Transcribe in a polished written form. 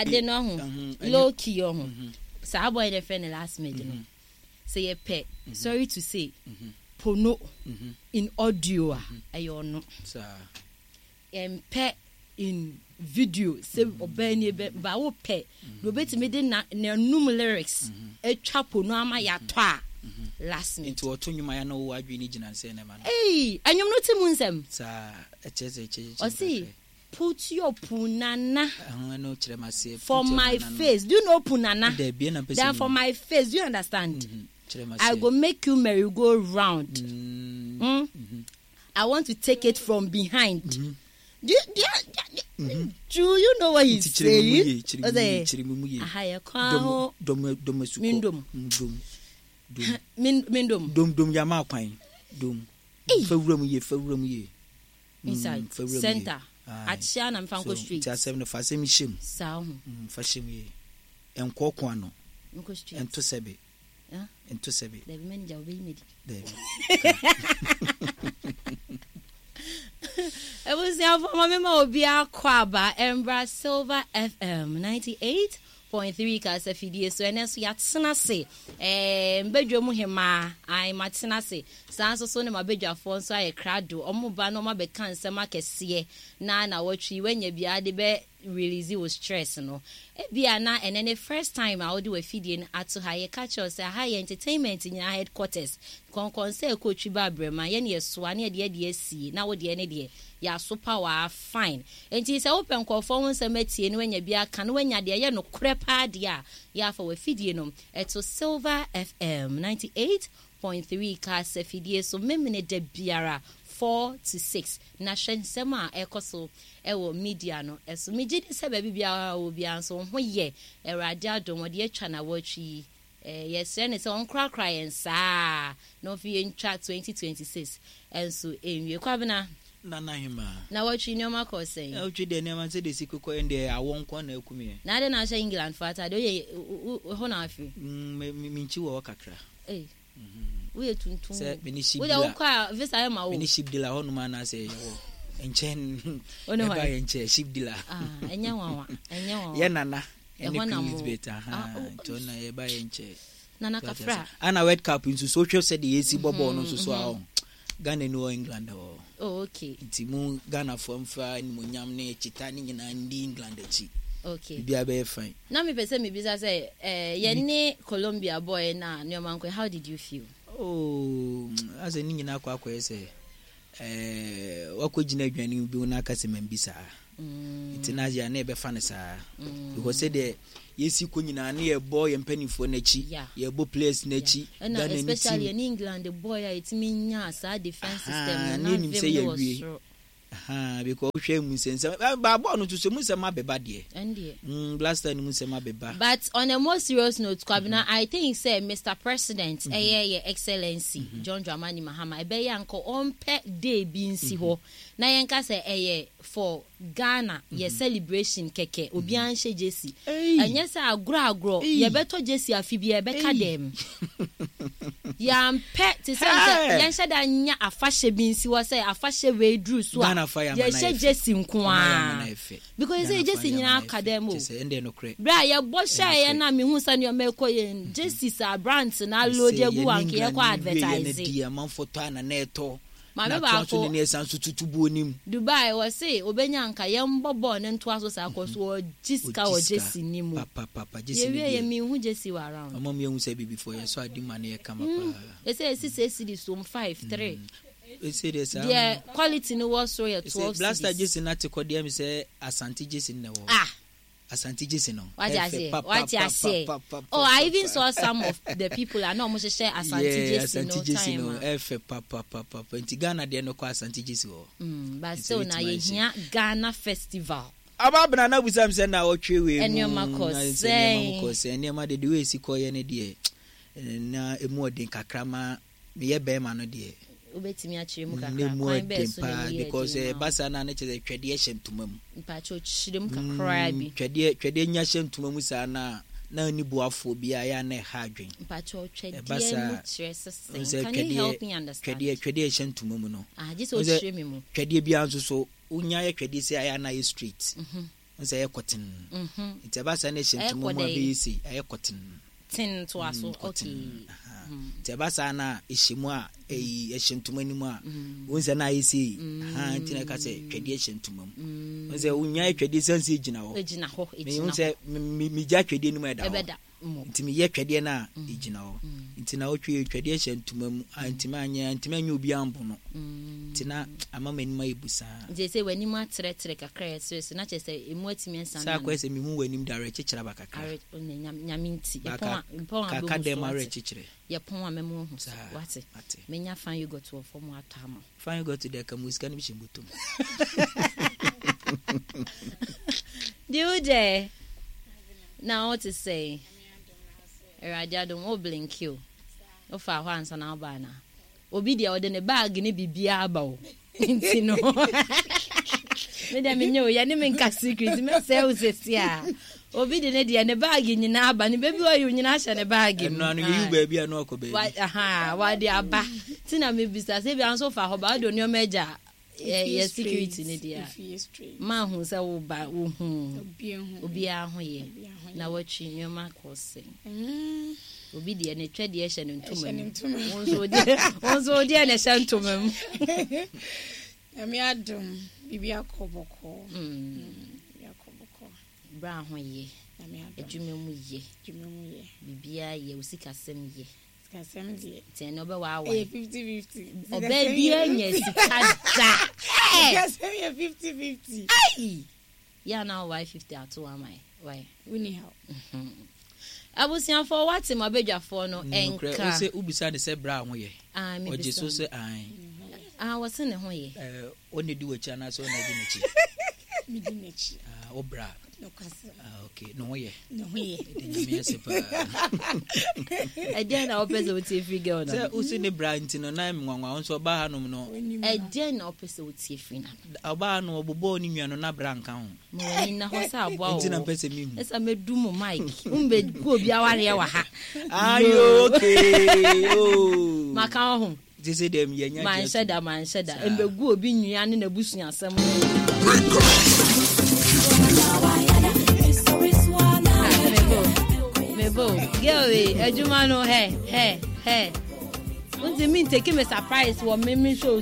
ade no ho low key ho sa boy the friend last made no say ye pet sorry to say pono in audio ayo no sir pet in video say obani ba wo pet no betimi de na num lyrics etwa pono ama ya to a last minute into otonyuma ya no wo adwini gina say na ma anyum no ti munsem sir echeze o see put your punana no chiremase for my face. Do you know punana? Then for my face, do you understand? I go make you merry go round. I want to take it from behind. Do you know what he's saying? Dum yama kwan dum fawuram ye inside center at Shana Mfanko Street. It's 7 for same shim. Sao. Fashim ye. Enkoko ano. Mko Street. Ento sebe. Ento sebe. The manager will be made. I was there for my mama Obia Kwaba Embra Silver FM 98.3 Kasa Fidie so eneso yatsena se bedwom hema ai matena se sanso so ne mabedwafo nso aye krado omuba no mabeka nsem akese na watchi wenya bia de be release was stress no bia na ene first time I would do a feeding at high catch us a high entertainment in your headquarters kon say coach Babrema ye ne so ane de si na wo de ne de ya super wa fine enti say open call for one semetie no wenya bia kan wenya de ye no krepa de ya for we feeding no eto Silver FM 98.3 Kasa Fidie so memene de biara 4 to 6 na hwensema ekoso ewo media no eso megidi se ba bibia obi anso ho ye erade adom de atwa na watchi yesre ne se onkrakra yensa no fi ntwa 2026 enso enwie kwabena na hima na watchi ni oma ko say watchi de ne ma se de sikoko ende awon kwa na akumi na de na sha England fata de ye ho na afi minchi wo kakra we tuntum se beniship we da kwa visa ya ma wo beniship dila ho no ma na se yo enchen eba enche ship dila enya wawa ye nana ene is better to na eba enche nana kafra ana world cup into social said the AC bobo no so a Ghana no England okay timu Ghana from fa ni monyam na chita ni nyina ndi England echi okay bia be fine na me pese me bisa say ye ne Colombia boy na Nyomanko, how did you feel? As a nyina akwa say wakojina adwani bi na akase membisa itinaje na ebe fa ne saa because say the yesi ko nyina na ye boy empanifo na chi ye bo place na chi Ghana especially in England the boy it mean nya sa defense system na nim say ye wi because we musense ba no to so musema beba de blaster no musema beba. But on a more serious note Kwabena, I think say Mr. President your excellency John Dramani Mahama ebe yanko on pe day bi nsi ho na yenka say for Ghana ye celebration keke obi an hye jesi enye say agro ye beto jesi afi bi e beka dem ya mpe ti say yen hye da nya afahye bi nsi wo say afahye we dru so ye hye jesi nko a because say jesi nyina akademo bra ye bo sha ye na me hu sa ne o meko ye jesi sa brands na load egu anke ye kwa advertise man photo na neto Mama ba ko ni esanso tutubu onim Dubai was say obenya nka ye mbobo ne nto aso sa akoso jiska o jesi nimu papa jesi ni ye mi hu jesi wa around mama me hu say be before ye so adima na ye kama pa e say 6 so 5-3 e say this yeah quality no was so 12 blaster jesi na te ko dia me say Asante jesi na wo Asante jesi no what I say oh I even saw some of the people are no mo share Asante jesi no papa enti Ghana de no ko Asante jesi wo but so na ye hia Ghana festival ababna na busam se na otwe we Nyomanko say enema de we si ko ye ne de na emu odin kakrama me ye be ma no de obetimi akire mu kakra kwan be so ne because basa na ne cheze twede ye hyentuma mu mpacho chire mu kakra bi twede nya hyentuma mu sa na ni buafo bia ya na ha adwen mpacho twede mu chire sese can you help me understand twede ye hyentuma mu no just o chire me mu twede bia nso so unya ye twede se aya na ye street nse ye cotton nteba sa na shentumu mu abisi ye cotton tin to aso okay nteba sa na ehyimu a ehyentumu animu a wonse na ayisi ntina ka se twede ehyentumu wonse unya twede sanse gina ho me wonse mi ja twede animu eda ntimi ye twede na egina ho ntina o twede ehyentumu ntimi anya obi ambo no ntina amama animu ayibusa je se wani mu atere kakra so na chese emu atimi ensan sa kwa se mi mu wani mu dare chechira ba kakra nyaminti epon kaka dem are chechire ye pon amemu hu wate menya fan you got to form atama fan you got to the kamuska ni bishimbutum Dude, now what to say? I don't blink you. O fa hands na bana. Obi dia ode ne bag ni bibia aba o. Ntino. Me dia me nyo ya ni me nka secret me say o sesia. Obi de ne dia ne bag nyina aba ni baby wa yu nyina hye ne bag ni. No yu baby anu akobe. Wa de aba. Tina me bisa se bi an so fa ho ba do ne o meja. Yes, security ne dia. Ma hu se wo ba wo hu. Obi a ho ye. Na wachi nyoma kose. Obi de ne twede ye hye ne ntoma. Wonso de ne hye ntoma. Emi adum bibi akoboko. Bra ho ye. Ejuma mu ye. Bibia ye usikasem ye. Kasem die. Ten obe wa wa. 50-50. Obe bi enya sikada. Kasem ye 50-50. Ai. Ya na why 50 atu am I? Why? Wini how. Abusian for what ma bedwa for no enka. O se ubisa de se bra ho ye. Ah me. Oje so se ai. What's ne ho ye? Oni di wachi na so na di nechi. Mi di nechi. Obra. No kasa. Okay. No ye. No ye. De me sepa. E dey na opese oti free girl na. Se usi ne bra ntino na nwanwa onso ba hanom no. E dey na opese oti free na. Oba no obobo ni nwa no na bra nka ho. Mo ni na ho sa aboa o. Ntina pese mi hu. Esa medu mo mic. Umbe ku obi aware wa ha. Ayo okay. Oh. Maka ho. Jese dem ye nya. Man sheda. Embegu obi nwia ne na busu asem. Mebo, girl, ejuma no hey. Unti mi take me surprise wo me show